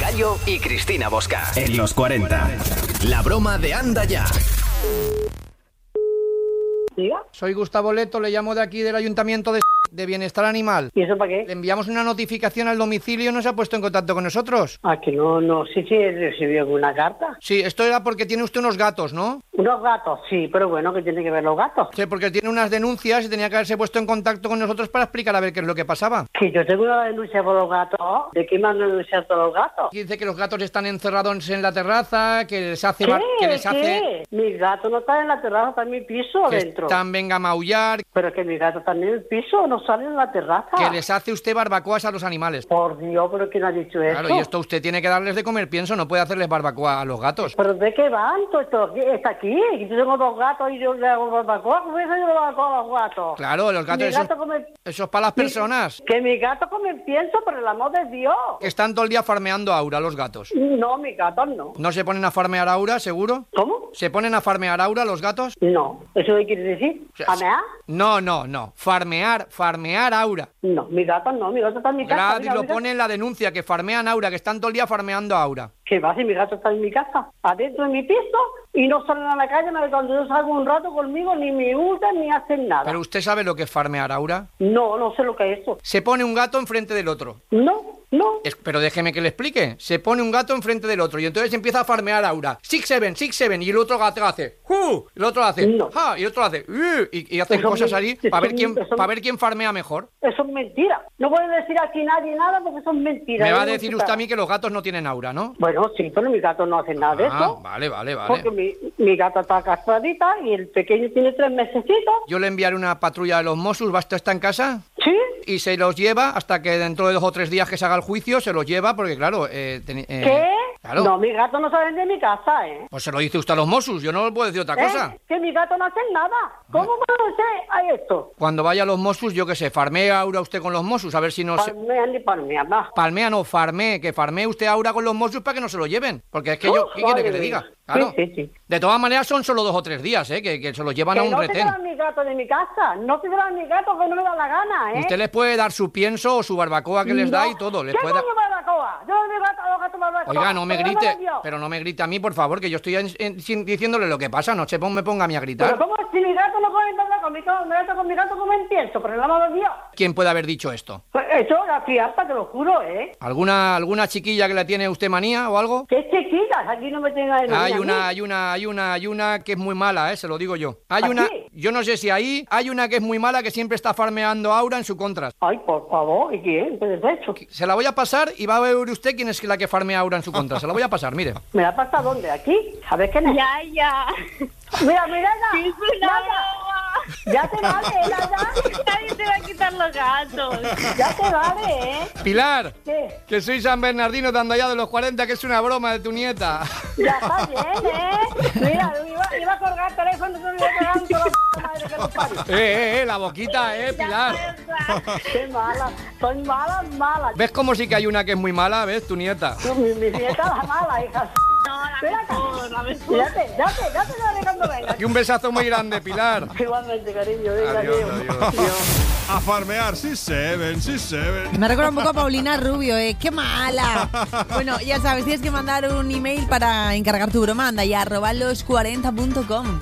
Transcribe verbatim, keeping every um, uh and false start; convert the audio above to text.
Gallo y Cristina Bosca. En los cuarenta. La broma de Anda Ya. ¿Diga? Soy Gustavo Leto, le llamo de aquí del Ayuntamiento de... de Bienestar Animal. ¿Y eso para qué? Le enviamos una notificación al domicilio y no se ha puesto en contacto con nosotros. Ah, que no, no sé si he recibido alguna carta. Sí, esto era porque tiene usted unos gatos, ¿no? Unos gatos, sí, pero bueno, ¿qué tiene que ver los gatos? Sí, porque tiene unas denuncias y tenía que haberse puesto en contacto con nosotros para explicar a ver qué es lo que pasaba. Que yo tengo una denuncia por los gatos. ¿De qué me han denunciado todos los gatos? Aquí dice que los gatos están encerrados en la terraza, que les hace... ¿Qué? bar- que les ¿Qué? hace... Mis gatos no están en la terraza, están en mi piso que adentro. están venga a maullar, Pero es que mis gatos están en el piso, no salen en la terraza. que les hace usted barbacoas a los animales. Por Dios, ¿pero quién ha dicho eso? Claro, y esto usted tiene que darles de comer, pienso, no puede hacerles barbacoa a los gatos. ¿Pero de qué van? ¿Todo esto está aquí? Yo tengo dos gatos y yo le hago barbacoa. ¿Cómo voy a hacer yo barbacoa a los gatos? Claro, los gatos, Mi esos, gato come- eso es para las Mi- personas Que mis gatos comen pienso, por el amor de Dios. que están todo el día farmeando a Aura, los gatos. No, mis gatos no. ¿No se ponen a farmear a Aura, seguro? ¿Cómo? ¿Se ponen a farmear a Aura los gatos? No. ¿Eso qué quiere decir? O sea, ¿Amear? No, no, no. Farmear, farmear a Aura. No, mis gatos no, mis gatos están en mi casa. Gratis Mira, lo mira. pone en la denuncia, que farmean a Aura, que están todo el día farmeando a Aura. ¿Qué va si mis gatos están en mi casa? Adentro de mi piso y no salen a la calle, no, cuando yo salgo un rato conmigo ni me hurtan ni hacen nada. ¿Pero usted sabe lo que es farmear a Aura? No, no sé lo que es eso. Se pone un gato enfrente del otro. No, no. Es- pero déjeme que le explique. Se pone un gato enfrente del otro y entonces empieza a farmear a Aura. Six, seven, six, seven. Y el otro gato hace... ¡Uh! El otro hace... No. ¡Ja! Y el otro hace... ¡Uh! Y, y hacen Eso cosas me- así eso para ver me- quién eso me- para ver quién farmea mejor. Eso es mentira. No puede decir aquí nadie nada porque son mentiras. Me va a Yo no decir sé usted nada. a mí que los gatos no tienen aura, ¿no? Bueno, sí, pero mis gatos no hacen nada de Ah, eso. vale, vale, Porque vale. mi, mi gata está castradita y el pequeño tiene tres mesecitos. Yo le enviaré una patrulla de los Mossos, ¿va, está en casa? Sí. Y se los lleva hasta que dentro de dos o tres días que se haga el juicio, se los lleva, porque claro... Eh, teni- eh, ¿Qué? Claro. No, mis gatos no salen de mi casa, ¿eh? Pues se lo dice usted a los Mossos, yo no le puedo decir otra cosa. ¿Eh? Que mis gatos no hacen nada. ¿Cómo puede ser a esto? Cuando vaya a los Mossos, yo qué sé, farmea Aura usted con los Mossos, a ver si no se... Palmean ni palmean, va. Palmea no, farmee, que farmee usted Aura con los Mossos para que no se lo lleven. Porque es que yo, ¿qué quiere que le diga? Claro. Sí, sí, sí. De todas maneras son solo dos o tres días, ¿eh? Que, que se los llevan Que a un no se retén. llevan mis gatos de mi casa. No se llevan mis gatos que no me da la gana, ¿eh? Usted les puede dar su pienso o su barbacoa que les da y todo. Les ¿Qué puede dar... coño barbacoa? Yo no me gato a los gatos barbacoa. Oiga, no me Por el grite, amor de Dios. pero no me grite a mí, por favor, que yo estoy en- en- sin- diciéndole lo que pasa, no se pon- me ponga a mí a gritar. Pero ¿cómo si mi gato no come nada con mi gato? Mi gato con mi gato come pienso, por el amor de Dios. ¿Quién puede haber dicho esto? Pues eso, la crianza, te lo juro, ¿eh? ¿Alguna alguna chiquilla que le tiene usted manía o algo? Qué chiquitas, aquí no me tenga de Hay manía a una, mí. hay una, hay una, hay una que es muy mala, ¿eh? Se lo digo yo. Hay ¿Aquí? una, yo no sé si ahí, hay una que es muy mala que siempre está farmeando a Aura en su contra. Ay, por favor, ¿y quién? ¿Qué es eso? Se la voy a pasar y va a ver usted quién es la que farmea a Aura en su contra. Se la voy a pasar, mire. ¿Me la pasa dónde? ¿Aquí? ¿Sabes quién es? Ya, ya. Mira, mira, ya. Es una Ya, broma. ya. Ya te vale, ya, ya. Nadie te va a quitar los gatos. Ya te vale, ¿eh? Pilar, ¿Qué? que soy San Bernardino de Andallá de los cuarenta, que es una broma de tu nieta. Ya está bien, ¿eh? Mira, iba, iba a colgar el teléfono, no me iba a colgar toda la p madre que nos parió. Eh, eh, eh, la boquita, eh, Pilar. Qué mala. Son malas, malas. ¿Ves cómo sí que hay una que es muy mala? ¿Ves? Tu nieta. Mi, mi nieta es la mala, hija. No, la Ven acá. mejor, la mejor. Fíjate, ya te, ya te daré cuando venga. Y un besazo muy grande, Pilar. Igualmente, cariño. Venga, Adiós, adiós. adiós. A farmear, sí se ven, sí se ven. Me recuerda un poco a Paulina Rubio, ¿eh? ¡Qué mala! Bueno, ya sabes, tienes que mandar un email para encargar tu broma. Anda ya, arroba los cuarenta punto com.